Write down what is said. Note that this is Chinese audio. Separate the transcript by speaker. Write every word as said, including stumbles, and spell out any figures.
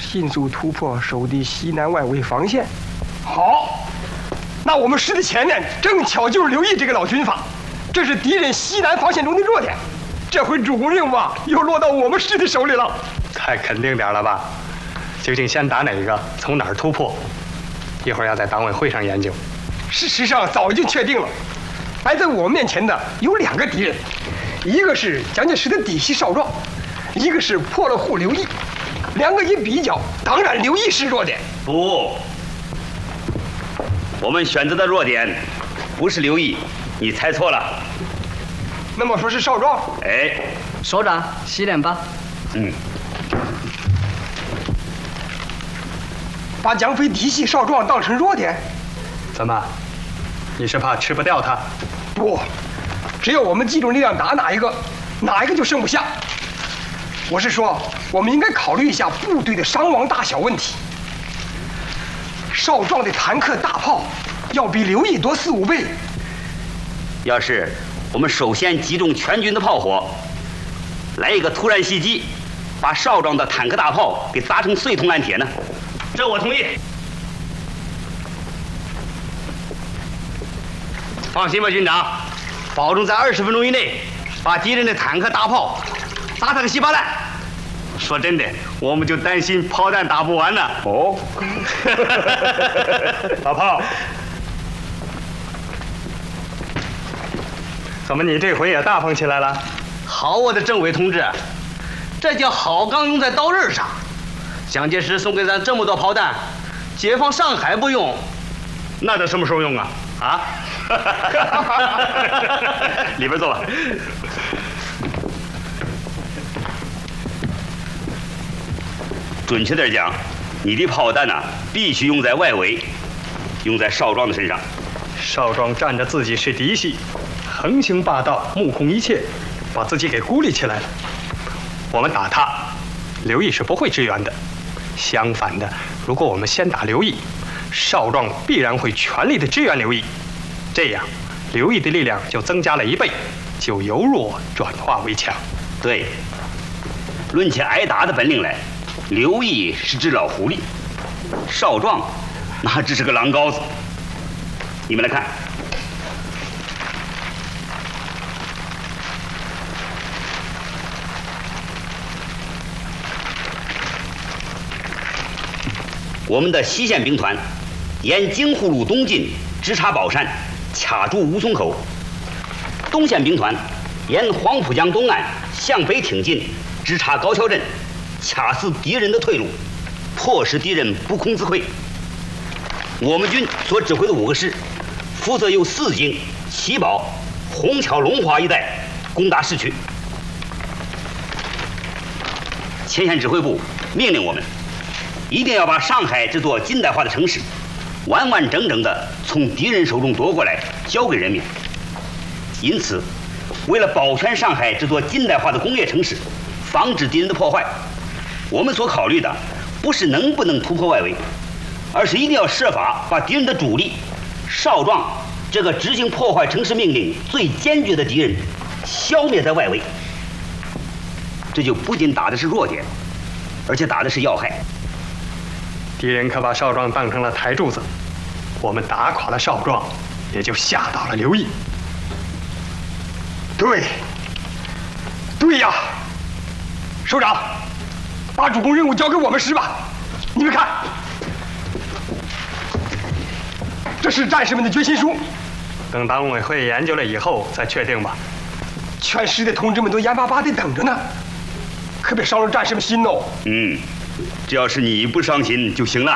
Speaker 1: 迅速突破守敌西南外围防线。好，那我们师的前面正巧就是刘毅这个老军阀，这是敌人西南防线中的弱点。这回主攻任务啊，又落到我们师的手里了。
Speaker 2: 太肯定点了吧？究竟先打哪个，从哪儿突破？一会儿要在党委会上研究。
Speaker 1: 事实上早已经确定了，摆在我们面前的有两个敌人，一个是蒋介石的嫡系少壮，一个是破了户刘毅。两个一比较，当然刘毅是弱点。
Speaker 3: 不，我们选择的弱点不是刘毅，你猜错了。
Speaker 1: 那么说是少壮？
Speaker 3: 哎，
Speaker 4: 首长洗脸吧。
Speaker 3: 嗯。
Speaker 1: 把蒋匪嫡系少壮当成弱点？
Speaker 2: 怎么？你是怕吃不掉他？
Speaker 1: 不，只有我们集中力量打哪一个，哪一个就剩不下。我是说，我们应该考虑一下部队的伤亡大小问题。少壮的坦克大炮要比刘毅多四五倍。
Speaker 3: 要是我们首先集中全军的炮火，来一个突然袭击，把少壮的坦克大炮给砸成碎铜烂铁呢？这我同意。放心吧，军长，保证在二十分钟以内把敌人的坦克大炮打他个稀巴烂。说真的，我们就担心炮弹打不完呢。
Speaker 2: 哦，老炮，怎么你这回也大方起来了？
Speaker 3: 好，我的政委同志，这叫好钢用在刀刃上。蒋介石送给咱这么多炮弹，解放上海不用，那得什么时候用啊？啊？里边坐吧。准确点讲，你的炮弹呢、啊，必须用在外围，用在少壮的身上。
Speaker 2: 少壮仗着自己是嫡系，横行霸道，目空一切，把自己给孤立起来了。我们打他，刘毅是不会支援的。相反的，如果我们先打刘毅，少壮必然会全力的支援刘毅，这样刘毅的力量就增加了一倍，就由弱转化为强。
Speaker 3: 对，论起挨打的本领来，刘毅是只老狐狸，少壮那只是个狼羔子。你们来看，我们的西线兵团沿京沪路东进，直插宝山，卡住吴淞口；东线兵团沿黄浦江东岸向北挺进，直插高桥镇，卡死敌人的退路，迫使敌人不攻自溃。我们军所指挥的五个师，负责由四京、七宝、虹桥、龙华一带攻打市区。前线指挥部命令我们，一定要把上海这座近代化的城市，完完整整的从敌人手中夺过来，交给人民。因此，为了保全上海这座近代化的工业城市，防止敌人的破坏，我们所考虑的不是能不能突破外围，而是一定要设法把敌人的主力少壮这个执行破坏城市命令最坚决的敌人消灭在外围。这就不仅打的是弱点，而且打的是要害。
Speaker 2: 敌人可把少壮当成了台柱子，我们打垮了少壮，也就吓倒了刘毅。
Speaker 1: 对，对呀，首长，把主攻任务交给我们师吧。你们看，这是战士们的决心书。
Speaker 2: 等党委会研究了以后再确定吧。
Speaker 1: 全师的同志们都眼巴巴地等着呢，可别伤了战士们心哦。
Speaker 3: 嗯，只要是你不伤心就行了。